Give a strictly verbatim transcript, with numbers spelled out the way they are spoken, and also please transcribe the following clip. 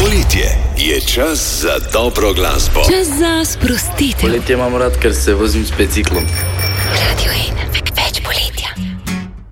poletje je čas za dobro glasbo. Čas za sprostitev. Poletje imam rad, ker se vozim s biciklom. Radio